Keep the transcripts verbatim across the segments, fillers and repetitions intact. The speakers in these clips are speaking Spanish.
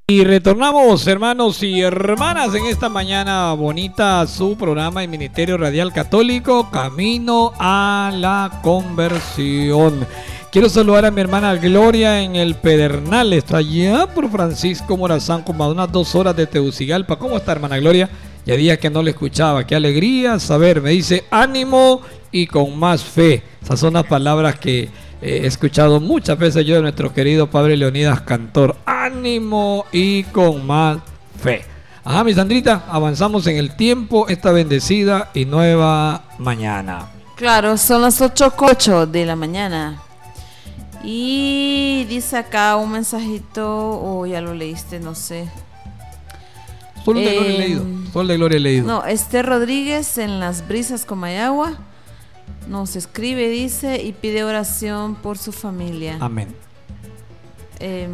Y retornamos, hermanos y hermanas, en esta mañana bonita, su programa en Ministerio Radial Católico, Camino a la Conversión. Quiero saludar a mi hermana Gloria en el Pedernal, está allá por Francisco Morazán, como a unas dos horas de Tegucigalpa. ¿Cómo está, hermana Gloria? Ya días que no le escuchaba, qué alegría saber, me dice ánimo y con más fe. Esas son las palabras que he escuchado muchas veces yo de nuestro querido padre Leonidas Cantor. Ánimo y con más fe. Ajá, mi Sandrita, avanzamos en el tiempo, esta bendecida y nueva mañana. Claro, son las ocho ocho de la mañana. Y dice acá un mensajito, o oh, ya lo leíste, no sé. Solo de eh, Gloria he leído. Solo de Gloria he leído. No, Esther Rodríguez en Las Brisas, Comayagua. Nos escribe, dice, y pide oración por su familia. Amén. Eh,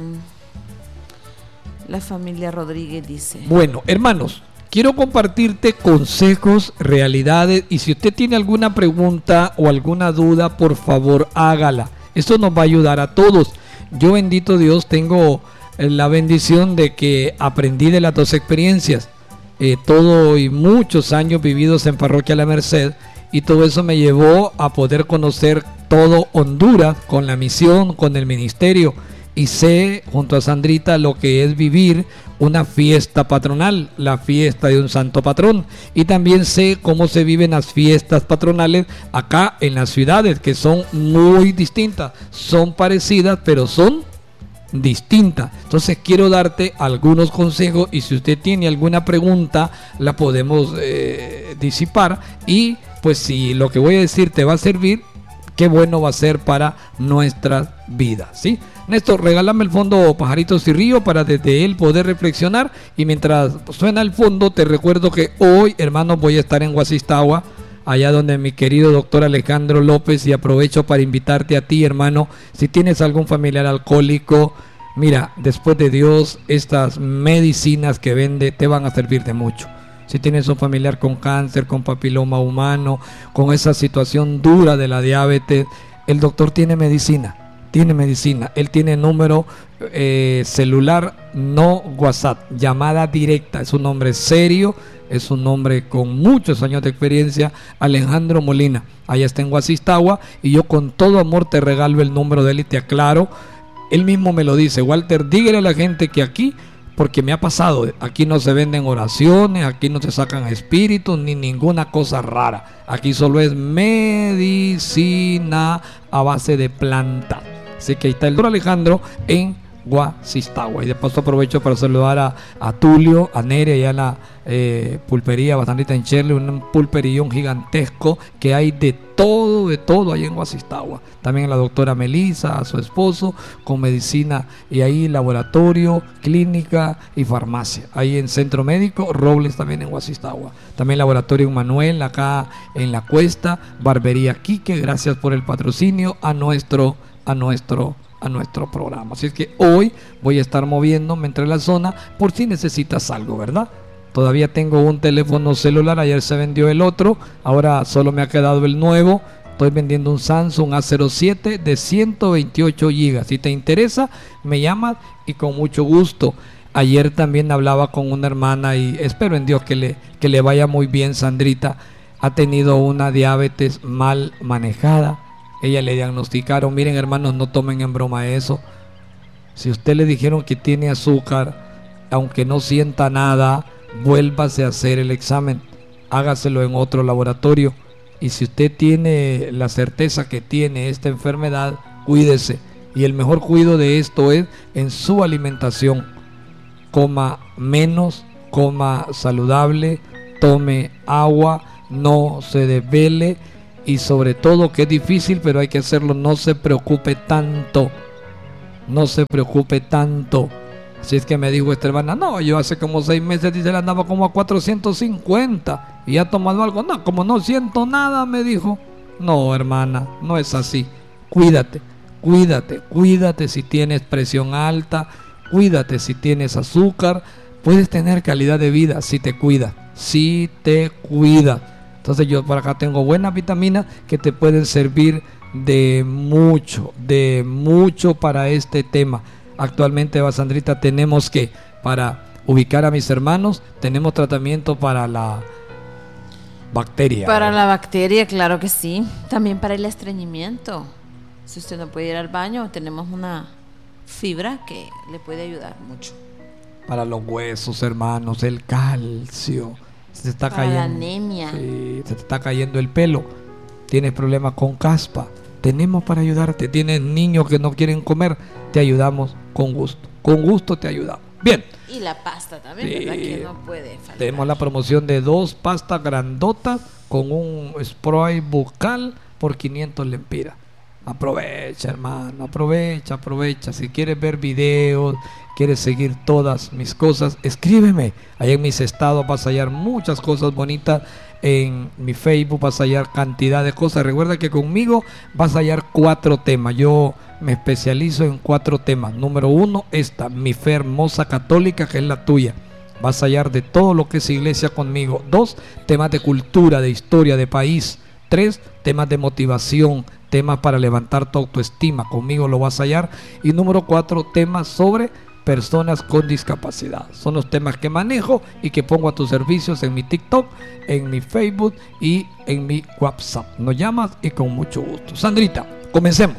la familia Rodríguez dice. Bueno, hermanos, quiero compartirte consejos, realidades, y si usted tiene alguna pregunta o alguna duda, por favor, hágala. Esto nos va a ayudar a todos. Yo, bendito Dios, tengo la bendición de que aprendí de las dos experiencias. Eh, todo y muchos años vividos en Parroquia La Merced. Y todo eso me llevó a poder conocer todo Honduras con la misión, con el ministerio. Y sé, junto a Sandrita, lo que es vivir una fiesta patronal, la fiesta de un santo patrón. Y también sé cómo se viven las fiestas patronales acá en las ciudades, que son muy distintas. Son parecidas, pero son distintas. Entonces quiero darte algunos consejos y si usted tiene alguna pregunta, la podemos eh, disipar. Y pues si lo que voy a decir te va a servir, qué bueno va a ser para nuestras vidas, ¿sí? Néstor, regálame el fondo Pajaritos y Río para desde él poder reflexionar. Y mientras suena el fondo, te recuerdo que hoy, hermanos, voy a estar en Guasistagua, allá donde mi querido doctor Alejandro López, y aprovecho para invitarte a ti, hermano, si tienes algún familiar alcohólico, mira, después de Dios, estas medicinas que vende te van a servir de mucho. Si tienes un familiar con cáncer, con papiloma humano, con esa situación dura de la diabetes, el doctor tiene medicina, tiene medicina. Él tiene número eh, celular, no WhatsApp, llamada directa. Es un hombre serio, es un hombre con muchos años de experiencia, Alejandro Molina. Allá está en Guasistagua y yo con todo amor te regalo el número de él y te aclaro. Él mismo me lo dice: Walter, dígale a la gente que aquí, porque me ha pasado, aquí no se venden oraciones, aquí no se sacan espíritus ni ninguna cosa rara. Aquí solo es medicina a base de planta. Así que ahí está el doctor Alejandro en Guasistagua. Y de paso aprovecho para saludar a, a Tulio, a Nerea y a la eh, pulpería bastante en Cherle, un pulperillón gigantesco que hay de todo, de todo ahí en Guasistagua. También a la doctora Melisa, a su esposo, con medicina y ahí laboratorio, clínica y farmacia. Ahí en Centro Médico Robles, también en Guasistagua. También laboratorio Manuel acá en La Cuesta, barbería Quique, gracias por el patrocinio a nuestro, a nuestro a nuestro programa. Así es que hoy voy a estar moviéndome entre la zona por si necesitas algo, ¿verdad? Todavía tengo un teléfono celular, ayer se vendió el otro, ahora solo me ha quedado el nuevo. Estoy vendiendo un Samsung A cero siete de ciento veintiocho gigas. Si te interesa, me llamas y con mucho gusto. Ayer también hablaba con una hermana y espero en Dios que le, que le vaya muy bien. Sandrita ha tenido una diabetes mal manejada. Ella le diagnosticaron, miren hermanos, no tomen en broma eso. Si usted le dijeron que tiene azúcar, aunque no sienta nada, vuélvase a hacer el examen, hágaselo en otro laboratorio. Y si usted tiene la certeza que tiene esta enfermedad, cuídese. Y el mejor cuidado de esto es en su alimentación. Coma menos, coma saludable, tome agua, no se desvele. Y sobre todo, que es difícil, pero hay que hacerlo, no se preocupe tanto, no se preocupe tanto. Así es que me dijo esta hermana, no, yo hace como seis meses, dice, le andaba como a cuatrocientos cincuenta y ha tomado algo. No, como no siento nada, me dijo. No, hermana, no es así. Cuídate, cuídate, cuídate si tienes presión alta, cuídate si tienes azúcar. Puedes tener calidad de vida si te cuidas, si te cuidas. Entonces yo por acá tengo buenas vitaminas que te pueden servir de mucho, de mucho para este tema. Actualmente, Basandrita, tenemos que, para ubicar a mis hermanos, tenemos tratamiento para la bacteria. Para la bacteria, claro que sí. También para el estreñimiento. Si usted no puede ir al baño, tenemos una fibra que le puede ayudar mucho. Para los huesos, hermanos, el calcio. Se te está para cayendo, la anemia. Sí, se te está cayendo el pelo. Tienes problemas con caspa. Tenemos para ayudarte. Tienes niños que no quieren comer. Te ayudamos con gusto. Con gusto te ayudamos. Bien. Y la pasta también, Sí. ¿verdad? Que no puede faltar. Tenemos la promoción de dos pastas grandotas con un spray bucal por quinientos lempiras. Aprovecha, hermano, aprovecha, aprovecha. Si quieres ver videos, quieres seguir todas mis cosas, escríbeme. Ahí en mis estados vas a hallar muchas cosas bonitas. En mi Facebook vas a hallar cantidad de cosas. Recuerda que conmigo vas a hallar cuatro temas. Yo me especializo en cuatro temas. Número uno, esta, mi fe hermosa católica, que es la tuya. Vas a hallar de todo lo que es iglesia conmigo. Dos, temas de cultura, de historia, de país. Tres, temas de motivación, temas para levantar tu autoestima. Conmigo lo vas a hallar. Y número cuatro, temas sobre personas con discapacidad. Son los temas que manejo y que pongo a tus servicios en mi TikTok, en mi Facebook y en mi WhatsApp. Nos llamas y con mucho gusto. Sandrita, comencemos.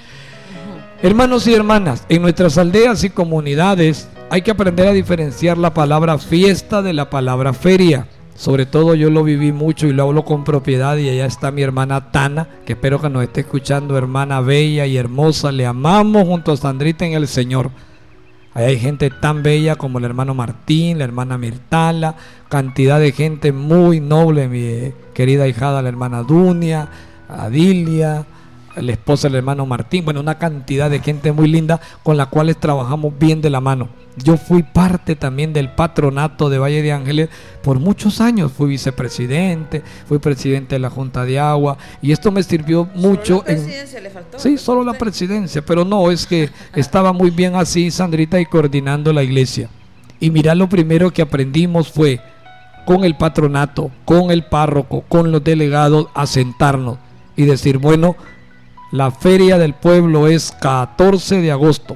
Hermanos y hermanas, en nuestras aldeas y comunidades hay que aprender a diferenciar la palabra fiesta de la palabra feria. Sobre todo yo lo viví mucho y lo hablo con propiedad, y allá está mi hermana Tana, que espero que nos esté escuchando, hermana bella y hermosa. Le amamos junto a Sandrita en el Señor. Ahí hay gente tan bella como el hermano Martín, la hermana Mirtala, cantidad de gente muy noble, mi eh, querida hijada, la hermana Dunia, Adilia, la esposa del hermano Martín. Bueno, una cantidad de gente muy linda con la cual trabajamos bien de la mano. Yo fui parte también del patronato de Valle de Ángeles por muchos años. Fui vicepresidente, fui presidente de la Junta de Agua, y esto me sirvió mucho. ¿Solo la presidencia en... le faltó? Sí, solo la presidencia, pero no, es que estaba muy bien así, Sandrita, y coordinando la iglesia. Y mira, lo primero que aprendimos fue con el patronato, con el párroco, con los delegados, a sentarnos y decir, bueno, la feria del pueblo es catorce de agosto.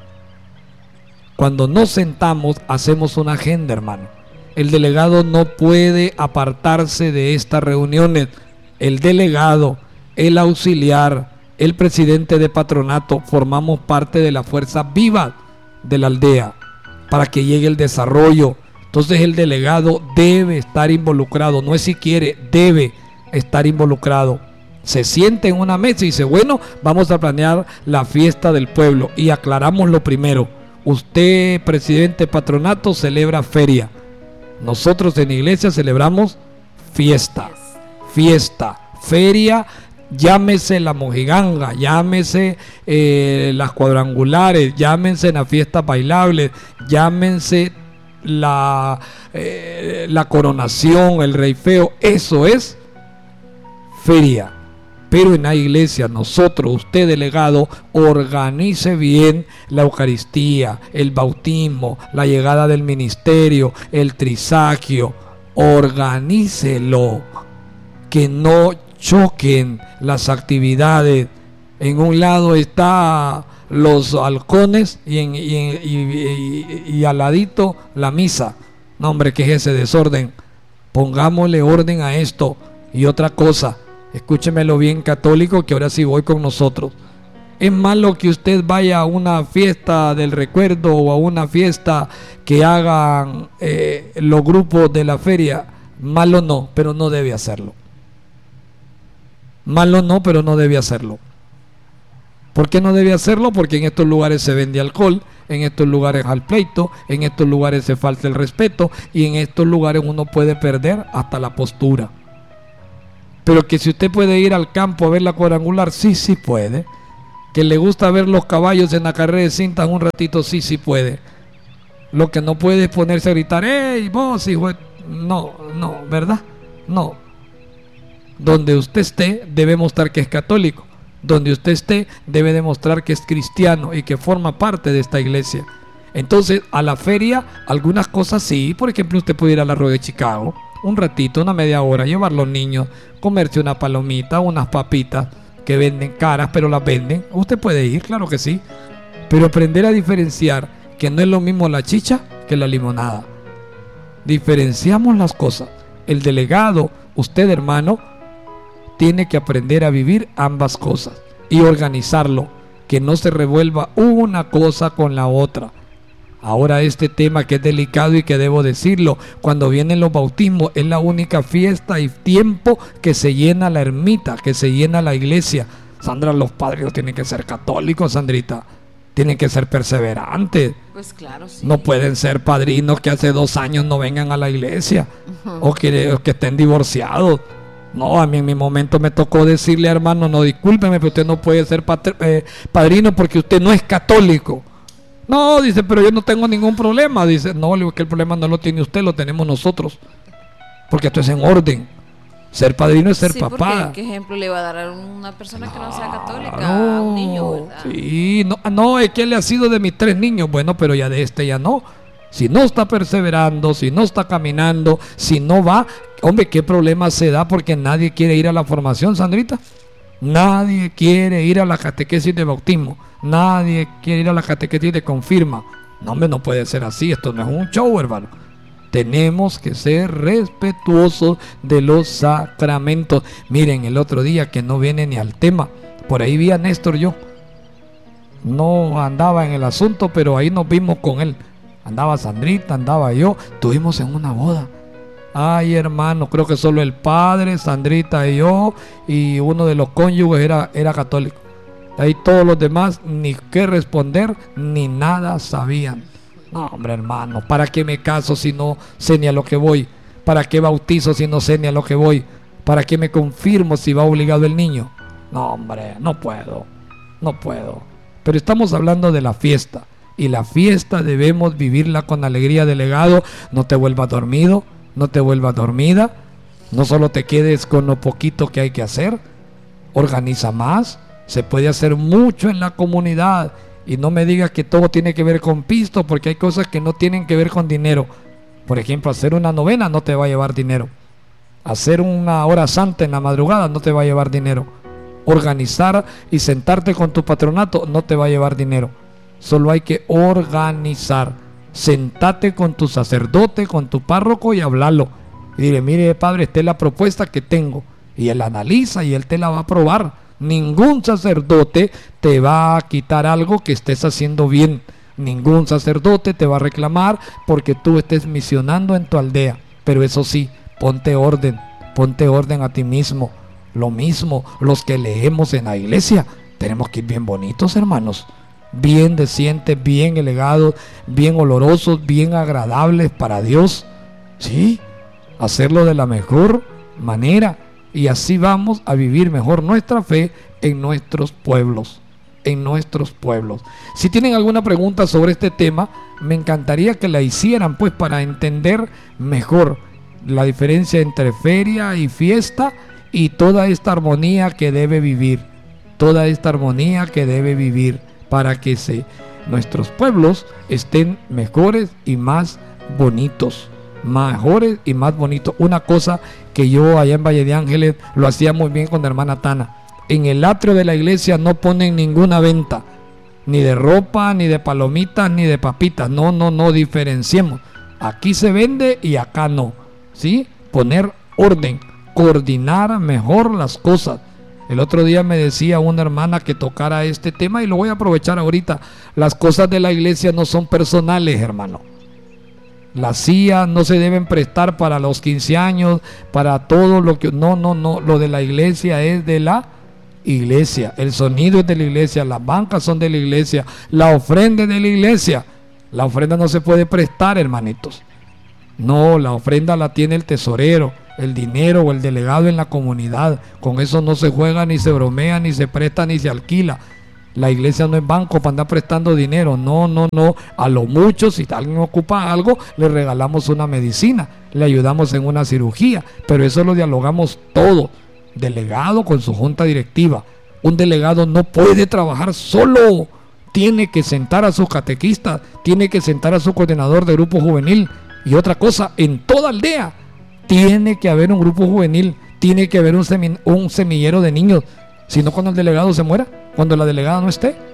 Cuando nos sentamos, hacemos una agenda, hermano. El delegado no puede apartarse de estas reuniones. El delegado, el auxiliar, el presidente de patronato, formamos parte de la fuerza viva de la aldea para que llegue el desarrollo. Entonces el delegado debe estar involucrado, no es si quiere, debe estar involucrado. Se siente en una mesa y dice, bueno, vamos a planear la fiesta del pueblo, y aclaramos lo primero. Usted, presidente de patronato, celebra feria. Nosotros en la iglesia celebramos fiesta. Fiesta, feria, llámese la mojiganga, llámese eh, las cuadrangulares, llámense las fiestas bailables, llámense la, eh, la coronación, el rey feo. Eso es feria. Pero en la iglesia, nosotros, usted delegado, organice bien la Eucaristía, el bautismo, la llegada del ministerio, el trisagio. Organícelo, que no choquen las actividades. En un lado está los halcones y, en, y, en, y, y, y al ladito la misa. No, hombre, ¿qué es ese desorden? Pongámosle orden a esto. Y otra cosa, escúchemelo bien, católico, que ahora sí voy con nosotros. Es malo que usted vaya a una fiesta del recuerdo o a una fiesta que hagan eh, los grupos de la feria. Malo no, pero no debe hacerlo. Malo no, pero no debe hacerlo. ¿Por qué no debe hacerlo? Porque en estos lugares se vende alcohol, en estos lugares al pleito, en estos lugares se falta el respeto, y en estos lugares uno puede perder hasta la postura. Pero que si usted puede ir al campo a ver la cuadrangular, sí, sí puede. Que le gusta ver los caballos en la carrera de cintas un ratito, sí, sí puede. Lo que no puede es ponerse a gritar, ¡ey, vos, hijo! No, no, ¿verdad? No. Donde usted esté, debe mostrar que es católico. Donde usted esté, debe demostrar que es cristiano y que forma parte de esta iglesia. Entonces, a la feria, algunas cosas sí. Por ejemplo, usted puede ir a la Rueda de Chicago un ratito, una media hora, llevar los niños, comerse una palomita, unas papitas que venden caras, pero las venden. Usted puede ir, claro que sí. pero aprender a diferenciar que no es lo mismo la chicha que la limonada. Diferenciamos las cosas. El delegado, usted hermano, tiene que aprender a vivir ambas cosas y organizarlo, que no se revuelva una cosa con la otra. Ahora este tema que es delicado y que debo decirlo, cuando vienen los bautismos es la única fiesta y tiempo que se llena la ermita, que se llena la iglesia. Sandra, los padres no tienen que ser católicos, Sandrita, tienen que ser perseverantes. Pues claro, sí. No pueden ser padrinos que hace dos años no vengan a la iglesia, uh-huh. o, que, o que estén divorciados. No, a mí en mi momento me tocó decirle, hermano, no, discúlpeme, pero usted no puede ser patr- eh, padrino porque usted no es católico. No, dice, pero yo no tengo ningún problema. Dice, no, le digo que el problema no lo tiene usted, lo tenemos nosotros. Porque esto es en orden. Ser padrino es ser sí, papá. ¿Qué ejemplo le va a dar a una persona que no sea católica? No, a un niño, ¿verdad? Sí, no, no, es que él ha sido de mis tres niños. Bueno, pero ya de este ya no. Si no está perseverando, si no está caminando, si no va, hombre, ¿qué problema se da? Porque nadie quiere ir a la formación, Sandrita. Nadie quiere ir a la catequesis de bautismo. Nadie quiere ir a la catequesis de confirma. No, hombre, no puede ser así. Esto no es un show, hermano. Tenemos que ser respetuosos de los sacramentos. Miren, el otro día que no viene ni al tema, por ahí vi a Néstor yo. No andaba en el asunto, pero ahí nos vimos con él. Andaba Sandrita, andaba yo. Estuvimos en una boda. Ay, hermano, creo que solo el padre, Sandrita y yo, y uno de los cónyuges era, era católico. Ahí todos los demás ni qué responder, ni nada sabían. No, hombre, hermano, ¿para qué me caso si no sé ni a lo que voy? ¿Para qué bautizo si no sé ni a lo que voy? ¿Para qué me confirmo si va obligado el niño? No, hombre, no puedo, no puedo. Pero estamos hablando de la fiesta, y la fiesta debemos vivirla con alegría, delegado. No te vuelvas dormido, no te vuelvas dormida, no solo te quedes con lo poquito que hay que hacer, organiza más. Se puede hacer mucho en la comunidad, y no me digas que todo tiene que ver con pisto, porque hay cosas que no tienen que ver con dinero. Por ejemplo, hacer una novena no te va a llevar dinero. Hacer una hora santa en la madrugada no te va a llevar dinero. Organizar y sentarte con tu patronato no te va a llevar dinero. Solo hay que organizar. Sentate con tu sacerdote, con tu párroco y hablalo. Y dile, mire padre, esta es la propuesta que tengo. Y él analiza y él te la va a aprobar. Ningún sacerdote te va a quitar algo que estés haciendo bien. Ningún sacerdote te va a reclamar porque tú estés misionando en tu aldea. Pero eso sí, ponte orden, ponte orden a ti mismo. Lo mismo, los que leemos en la iglesia, tenemos que ir bien bonitos, hermanos. Bien decentes, bien elegados, bien olorosos, bien agradables para Dios. Sí, hacerlo de la mejor manera. Y así vamos a vivir mejor nuestra fe en nuestros pueblos, en nuestros pueblos. Si tienen alguna pregunta sobre este tema, me encantaría que la hicieran, pues, para entender mejor la diferencia entre feria y fiesta y toda esta armonía que debe vivir, toda esta armonía que debe vivir para que se, nuestros pueblos estén mejores y más bonitos. Mejores y más bonitos. Una cosa que yo allá en Valle de Ángeles lo hacía muy bien con la hermana Tana. En el atrio de la iglesia no ponen ninguna venta, ni de ropa, ni de palomitas, ni de papitas. No, no, no diferenciemos. Aquí se vende y acá no. ¿Sí? Poner orden, coordinar mejor las cosas. El otro día me decía una hermana que tocara este tema y lo voy a aprovechar ahorita. Las cosas de la iglesia no son personales, hermano. Las sillas no se deben prestar para los quince años, para todo lo que... No, no, no. Lo de la iglesia es de la iglesia. El sonido es de la iglesia. Las bancas son de la iglesia. La ofrenda es de la iglesia. La ofrenda no se puede prestar, hermanitos. No, la ofrenda la tiene el tesorero, el dinero o el delegado en la comunidad. Con eso no se juega, ni se bromea, ni se presta, ni se alquila. La iglesia no es banco para andar prestando dinero. No, no, no. A lo mucho, si alguien ocupa algo, le regalamos una medicina, le ayudamos en una cirugía. Pero eso lo dialogamos todo. Delegado con su junta directiva. Un delegado no puede trabajar solo. Tiene que sentar a su catequista, tiene que sentar a su coordinador de grupo juvenil. Y otra cosa, en toda aldea tiene que haber un grupo juvenil, tiene que haber un, semi, un semillero de niños. Si no, cuando el delegado se muera, cuando la delegada no esté,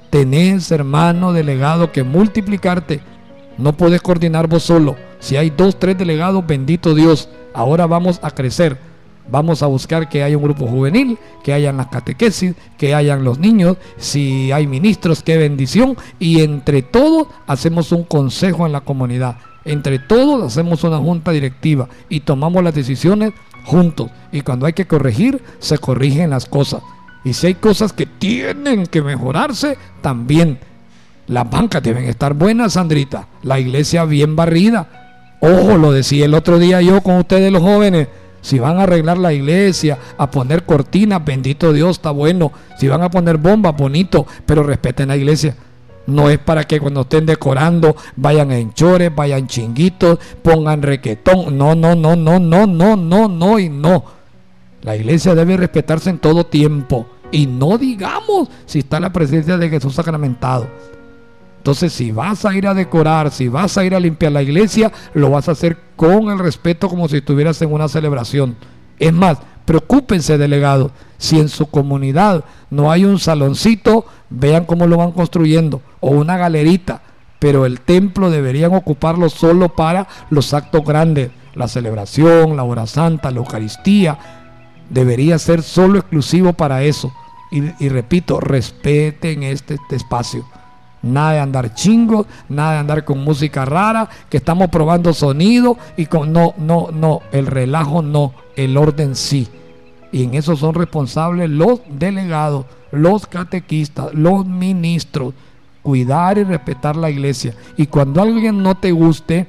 Tenés, hermano delegado, que multiplicarte. No podés coordinar vos solo. Si hay dos, tres delegados, bendito Dios. Ahora vamos a crecer. Vamos a buscar que haya un grupo juvenil, que hayan las catequesis, que hayan los niños. Si hay ministros, qué bendición. Y entre todos hacemos un consejo en la comunidad. Entre todos hacemos una junta directiva y tomamos las decisiones juntos. Y cuando hay que corregir, se corrigen las cosas. Y si hay cosas que tienen que mejorarse, también. Las bancas deben estar buenas, Sandrita. La iglesia bien barrida. Ojo, lo decía el otro día yo con ustedes los jóvenes. Si van a arreglar la iglesia, a poner cortinas, bendito Dios, está bueno. Si van a poner bombas, bonito, pero respeten la iglesia. No es para que cuando estén decorando vayan en chores, vayan chinguitos, pongan requetón. No, no, no, no, no, no, no, no y no. La iglesia debe respetarse en todo tiempo. Y no digamos si está la presencia de Jesús sacramentado. Entonces, si vas a ir a decorar, si vas a ir a limpiar la iglesia, lo vas a hacer con el respeto, como si estuvieras en una celebración. Es más, preocúpense, delegados, si en su comunidad no hay un saloncito, vean cómo lo van construyendo, o una galerita, pero el templo deberían ocuparlo solo para los actos grandes, la celebración, la hora santa, la Eucaristía, debería ser solo exclusivo para eso. Y, y repito, respeten este, este espacio. Nada de andar chingos, nada de andar con música rara, que estamos probando sonido y con no, no, no, el relajo no, el orden sí. Y en eso son responsables los delegados, los catequistas, los ministros. Cuidar y respetar la iglesia. Y cuando alguien no te guste,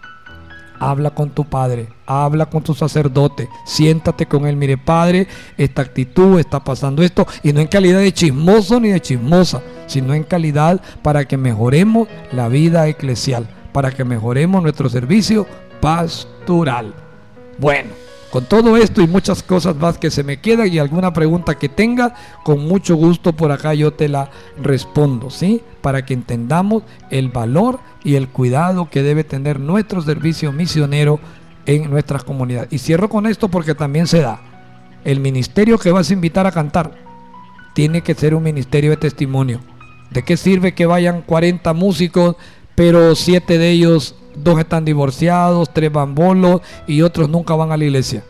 habla con tu padre, habla con tu sacerdote, siéntate con él. Mire, padre, esta actitud, está pasando esto, y no en calidad de chismoso ni de chismosa, sino en calidad para que mejoremos la vida eclesial, para que mejoremos nuestro servicio pastoral. Bueno, con todo esto y muchas cosas más que se me quedan y alguna pregunta que tengas, con mucho gusto por acá yo te la respondo, ¿sí? Para que entendamos el valor y el cuidado que debe tener nuestro servicio misionero en nuestras comunidades. Y cierro con esto porque también se da. El ministerio que vas a invitar a cantar tiene que ser un ministerio de testimonio. ¿De qué sirve que vayan cuarenta músicos, pero siete de ellos, dos están divorciados, tres van bolos y otros nunca van a la iglesia?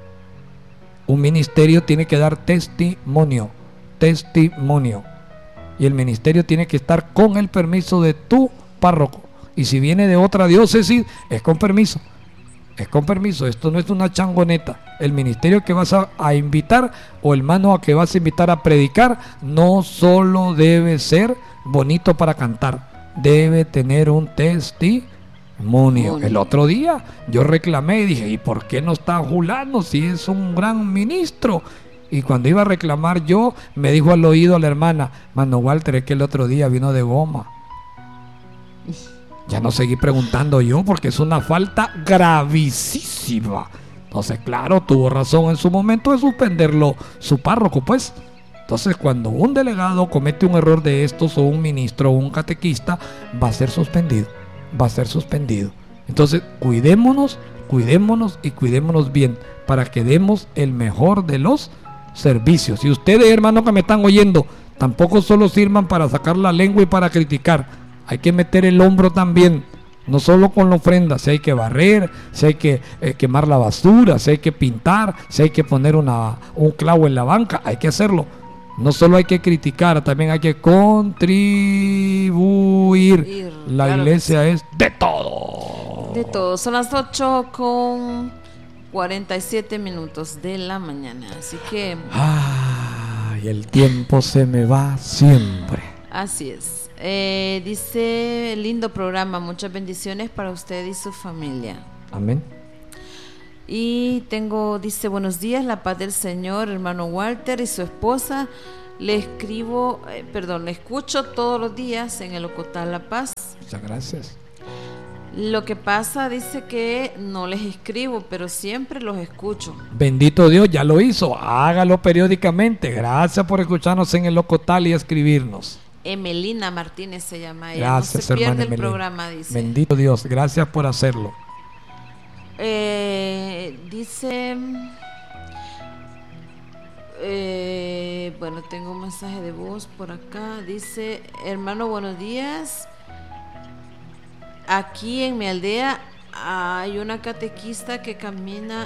Un ministerio tiene que dar testimonio, testimonio. Y el ministerio tiene que estar con el permiso de tu párroco. Y si viene de otra diócesis, es con permiso. Es con permiso, esto no es una changoneta. El ministerio que vas a, a invitar o el mano a que vas a invitar a predicar no solo debe ser bonito para cantar, debe tener un testimonio. El otro día yo reclamé y dije, ¿y por qué no está Julano si es un gran ministro? Y cuando iba a reclamar yo, me dijo al oído a la hermana, mano Walter, es que el otro día vino de goma. Ya no seguí preguntando yo porque es una falta gravísima. Entonces, claro, tuvo razón en su momento de suspenderlo su párroco, pues. Entonces, cuando un delegado comete un error de estos, o un ministro o un catequista, va a ser suspendido. Va a ser suspendido. Entonces, cuidémonos, cuidémonos y cuidémonos bien para que demos el mejor de los servicios. Y ustedes, hermanos que me están oyendo, tampoco solo sirvan para sacar la lengua y para criticar. Hay que meter el hombro también, no solo con la ofrenda. Si hay que barrer, si hay que eh, quemar la basura, si hay que pintar, si hay que poner una, un clavo en la banca, hay que hacerlo. No solo hay que criticar, también hay que contribuir. Ir, la claro iglesia es de todo. De todo. Son las ocho con cuarenta y siete minutos de la mañana. Así que... ¡ay! El tiempo se me va siempre. Así es. Eh, dice, lindo programa, muchas bendiciones para usted y su familia. Amén. Y tengo, dice, buenos días, la paz del Señor, hermano Walter y su esposa. Le escribo, eh, perdón, le escucho todos los días en el Ocotal La Paz. Muchas gracias. Lo que pasa, dice que no les escribo, pero siempre los escucho. Bendito Dios, ya lo hizo, hágalo periódicamente. Gracias por escucharnos en el Ocotal y escribirnos. Emelina Martínez se llama ella. Gracias, no se pierde el Emelina. programa, dice. Bendito Dios, gracias por hacerlo. Eh, dice, Eh, bueno, tengo un mensaje de voz por acá. Dice, hermano, buenos días. Aquí en mi aldea hay una catequista que camina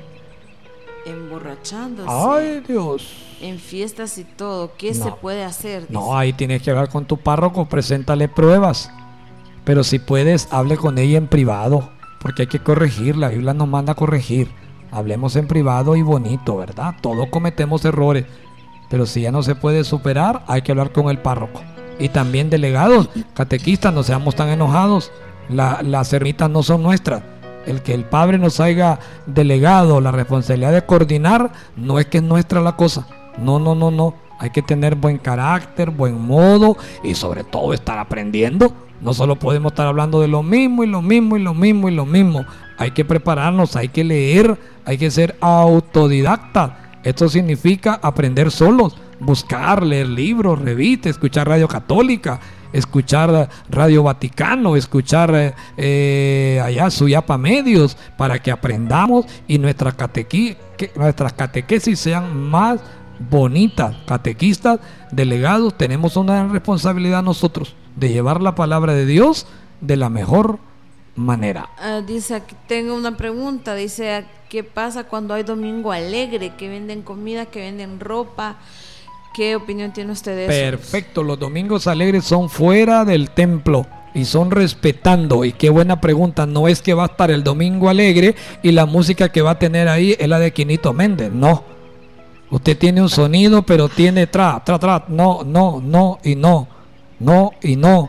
emborrachándose. Ay, Dios. En fiestas y todo. ¿Qué No. se puede hacer? Dice. No, ahí tienes que hablar con tu párroco, preséntale pruebas. Pero si puedes, hable con ella en privado, porque hay que corregir, la Biblia nos manda a corregir. Hablemos en privado y bonito, ¿verdad? Todos cometemos errores, pero si ya no se puede superar, hay que hablar con el párroco. Y también delegados, catequistas, no seamos tan enojados. La, las ermitas no son nuestras. El que el padre nos haya delegado la responsabilidad de coordinar, no es que es nuestra la cosa. No, no, no, no. Hay que tener buen carácter, buen modo y sobre todo estar aprendiendo. No solo podemos estar hablando de lo mismo y lo mismo y lo mismo y lo mismo. Hay que prepararnos, hay que leer, hay que ser autodidactas. Esto significa aprender solos, buscar, leer libros, revistas, escuchar Radio Católica, escuchar Radio Vaticano, escuchar eh, allá Suyapa Medios, para que aprendamos y nuestras catequi, que nuestras catequesis sean más bonitas. Catequistas, delegados, tenemos una responsabilidad nosotros de llevar la palabra de Dios de la mejor manera. Uh, dice, aquí tengo una pregunta, dice, ¿qué pasa cuando hay domingo alegre? Que venden comida, que venden ropa. ¿Qué opinión tiene usted de eso? Perfecto, los domingos alegres son fuera del templo y son respetando. Y qué buena pregunta, no es que va a estar el domingo alegre y la música que va a tener ahí es la de Quinito Méndez, no. Usted tiene un sonido, pero tiene tra, tra, tra, no, no, no y no, no y no.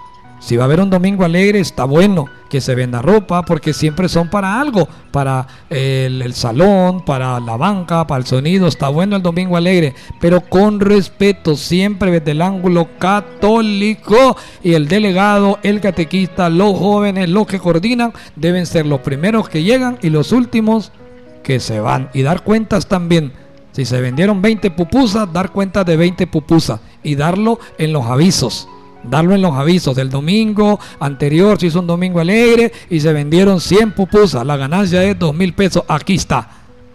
Si va a haber un domingo alegre, está bueno que se venda ropa, porque siempre son para algo, para el, el salón, para la banca, para el sonido. Está bueno el domingo alegre, pero con respeto, siempre desde el ángulo católico. Y el delegado, el catequista, los jóvenes, los que coordinan, deben ser los primeros que llegan y los últimos que se van. Y dar cuentas también. Si se vendieron veinte pupusas, dar cuentas de veinte pupusas y darlo en los avisos. Darlo en los avisos del domingo anterior, si hizo un domingo alegre y se vendieron cien pupusas, la ganancia es dos mil pesos, aquí está.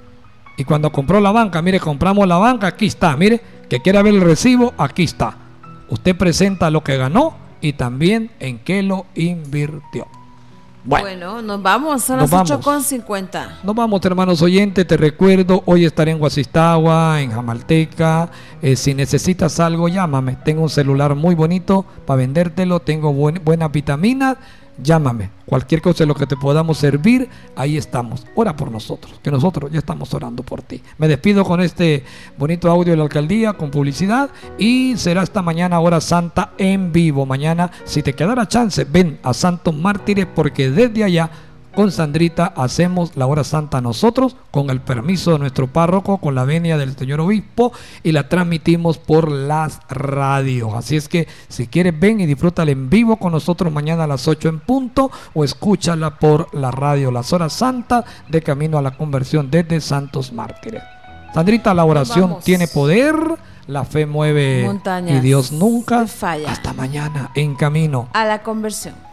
Y cuando compró la banca, mire, compramos la banca, aquí está, mire, que quiera ver el recibo, aquí está. Usted presenta lo que ganó y también en qué lo invirtió. Bueno, bueno, nos vamos a las ocho con cincuenta. Nos vamos, hermanos oyentes. Te recuerdo, hoy estaré en Guasistagua, en Jamalteca. Eh, si necesitas algo, llámame. Tengo un celular muy bonito para vendértelo. Tengo buen, buenas vitaminas. Llámame. Cualquier cosa en lo que te podamos servir, ahí estamos. Ora por nosotros, que nosotros ya estamos orando por ti. Me despido con este bonito audio de la alcaldía, con publicidad. Y será esta mañana hora santa en vivo. Mañana, si te quedara chance, ven a Santos Mártires, porque desde allá con Sandrita hacemos la hora santa nosotros, con el permiso de nuestro párroco, con la venia del señor obispo, y la transmitimos por las radios. Así es que si quieres, ven y disfrútala en vivo con nosotros mañana a las ocho en punto, o escúchala por la radio, las horas santas de camino a la conversión desde Santos Mártires. Sandrita, la oración tiene poder, la fe mueve montañas y Dios nunca falla. Hasta mañana en camino a la conversión.